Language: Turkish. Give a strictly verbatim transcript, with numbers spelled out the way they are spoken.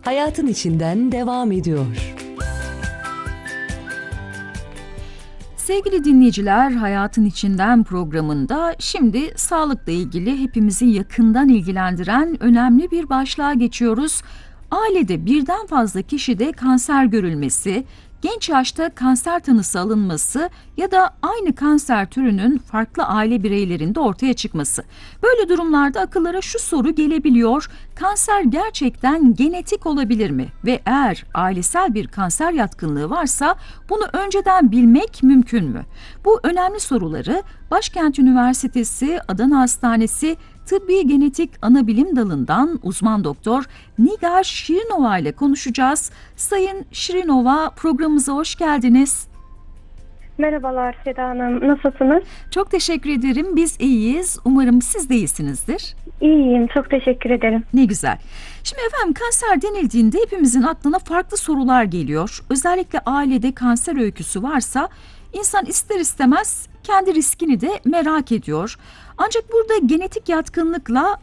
hayatın içinden devam ediyor. Sevgili dinleyiciler, Hayatın İçinden programında şimdi sağlıkla ilgili hepimizi yakından ilgilendiren önemli bir başlığa geçiyoruz. Ailede birden fazla kişide kanser görülmesi, genç yaşta kanser tanısı alınması ya da aynı kanser türünün farklı aile bireylerinde ortaya çıkması. Böyle durumlarda akıllara şu soru gelebiliyor: kanser gerçekten genetik olabilir mi? Ve eğer ailesel bir kanser yatkınlığı varsa bunu önceden bilmek mümkün mü? Bu önemli soruları Başkent Üniversitesi Adana Hastanesi Tıbbi Genetik Anabilim Dalı'ndan uzman doktor Nigar Şirinova ile konuşacağız. Sayın Şirinova, programımıza hoş geldiniz. Merhabalar Seda Hanım, nasılsınız? Çok teşekkür ederim. Biz iyiyiz. Umarım siz de iyisinizdir. İyiyim, çok teşekkür ederim. Ne güzel. Şimdi efendim, kanser denildiğinde hepimizin aklına farklı sorular geliyor. Özellikle ailede kanser öyküsü varsa insan ister istemez kendi riskini de merak ediyor. Ancak burada genetik yatkınlıkla